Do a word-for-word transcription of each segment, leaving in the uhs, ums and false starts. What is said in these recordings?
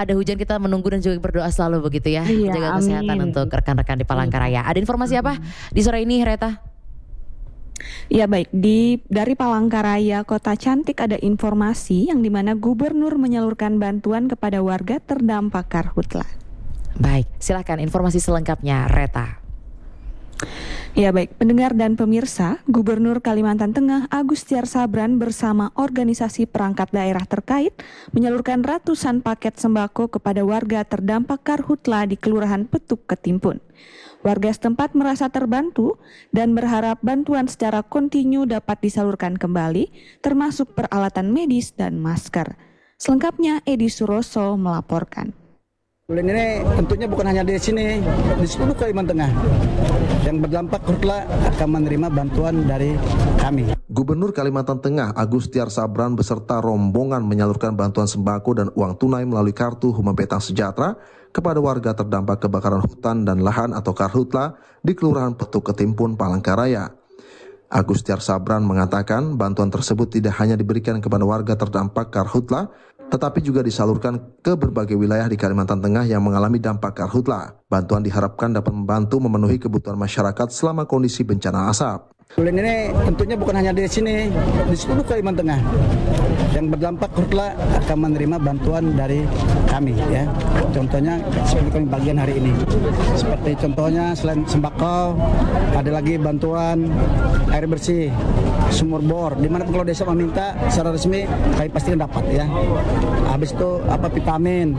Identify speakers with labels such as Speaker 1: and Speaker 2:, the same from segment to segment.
Speaker 1: ada hujan kita menunggu dan juga berdoa selalu begitu ya.
Speaker 2: Iya,
Speaker 1: Jaga kesehatan
Speaker 2: amin.
Speaker 1: untuk rekan-rekan di Palangkaraya. Ada informasi apa di sore ini, Reta?
Speaker 2: Ya baik, di dari Palangkaraya Kota Cantik ada informasi yang dimana gubernur menyalurkan bantuan kepada warga terdampak karhutla.
Speaker 1: Baik, silakan informasi selengkapnya, Reta.
Speaker 2: Ya baik, pendengar dan pemirsa, Gubernur Kalimantan Tengah Agustiar Sabran bersama organisasi perangkat daerah terkait menyalurkan ratusan paket sembako kepada warga terdampak karhutla di Kelurahan Petuk Ketimpun. Warga setempat merasa terbantu dan berharap bantuan secara kontinu dapat disalurkan kembali, termasuk peralatan medis dan masker. Selengkapnya Edi Suroso melaporkan.
Speaker 3: Bulan ini tentunya bukan hanya di sini, di seluruh Kalimantan Tengah yang berdampak karhutla akan menerima bantuan dari kami.
Speaker 4: Gubernur Kalimantan Tengah Agustiar Sabran beserta rombongan menyalurkan bantuan sembako dan uang tunai melalui kartu Huma Petang Sejahtera kepada warga terdampak kebakaran hutan dan lahan atau karhutla di Kelurahan Petuk Ketimpun, Palangkaraya. Agustiar Sabran mengatakan bantuan tersebut tidak hanya diberikan kepada warga terdampak karhutla, tetapi juga disalurkan ke berbagai wilayah di Kalimantan Tengah yang mengalami dampak karhutla. Bantuan diharapkan dapat membantu memenuhi kebutuhan masyarakat selama kondisi bencana asap.
Speaker 3: Bulan ini tentunya bukan hanya di sini, di seluruh Kalimantan Tengah yang berdampak karhutla akan menerima bantuan dari kami ya. Contohnya seperti kami bagian hari ini. Seperti contohnya selain sembako, ada lagi bantuan air bersih, sumur bor. Dimana kalau desa meminta secara resmi, kami pasti dapat ya. Habis itu apa vitamin,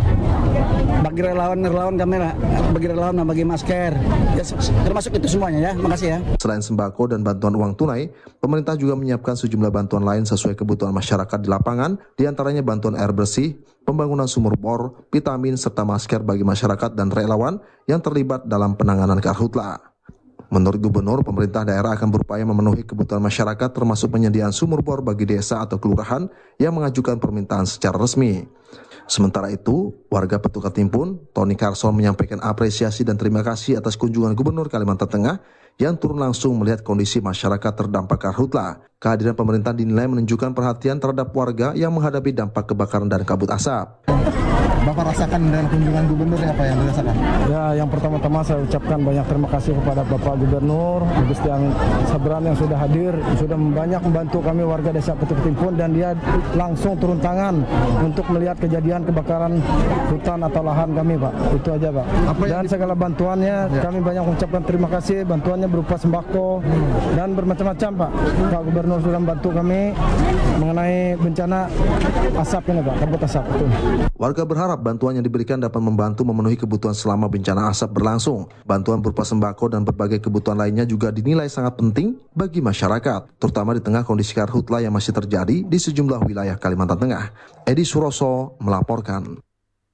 Speaker 3: bagi relawan-relawan kami lah, bagi relawan dan bagi masker. Ya, termasuk itu semuanya ya. Makasih ya.
Speaker 4: Selain sembako dan bantuan uang tunai, pemerintah juga menyiapkan sejumlah bantuan lain sesuai kebutuhan masyarakat di lapangan, diantaranya bantuan air bersih, pembangunan sumur bor, vitamin, serta masker bagi masyarakat dan relawan yang terlibat dalam penanganan karhutla. Menurut Gubernur, pemerintah daerah akan berupaya memenuhi kebutuhan masyarakat termasuk penyediaan sumur bor bagi desa atau kelurahan yang mengajukan permintaan secara resmi. Sementara itu, warga Petuk Ketimpun, Tony Carson menyampaikan apresiasi dan terima kasih atas kunjungan Gubernur Kalimantan Tengah yang turun langsung melihat kondisi masyarakat terdampak karhutla. Kehadiran pemerintah dinilai menunjukkan perhatian terhadap warga yang menghadapi dampak kebakaran dan kabut asap.
Speaker 5: Bapak rasakan dengan kunjungan gubernur apa yang dirasakan?
Speaker 6: Ya, yang pertama-tama saya ucapkan banyak terima kasih kepada Bapak Gubernur Agustiar Sabran yang sudah hadir, sudah banyak membantu kami warga desa Petuk Ketimpun dan dia langsung turun tangan untuk melihat kejadian kebakaran hutan atau lahan kami, Pak. Itu aja, Pak. Apa dan segala bantuannya ya. Kami banyak mengucapkan terima kasih, bantuannya berupa sembako hmm. dan bermacam-macam, Pak. Pak Gubernur sudah membantu kami mengenai bencana asap ini, Pak, kabut asap. Itu.
Speaker 4: Warga berharap bantuan yang diberikan dapat membantu memenuhi kebutuhan selama bencana asap berlangsung. Bantuan berupa sembako dan berbagai kebutuhan lainnya juga dinilai sangat penting bagi masyarakat, terutama di tengah kondisi karhutla yang masih terjadi di sejumlah wilayah Kalimantan Tengah. Edi Suroso melaporkan.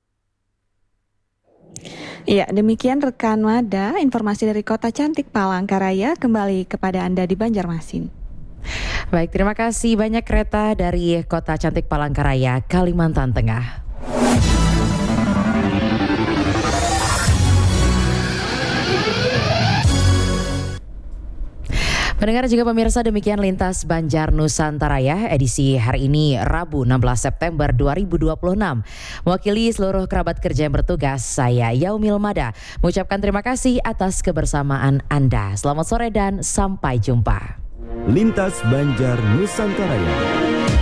Speaker 2: Ya, demikian rekan Mada, informasi dari Kota Cantik Palangkaraya, kembali kepada Anda di Banjarmasin.
Speaker 1: Baik, terima kasih banyak Reta dari Kota Cantik Palangkaraya, Kalimantan Tengah. Pendengar juga pemirsa, demikian Lintas Banjar Nusantara ya, edisi hari ini Rabu enam belas September dua ribu dua puluh enam. Mewakili seluruh kerabat kerja yang bertugas, saya Yaumil Mada mengucapkan terima kasih atas kebersamaan Anda. Selamat sore dan sampai jumpa.
Speaker 7: Lintas Banjar Nusantara.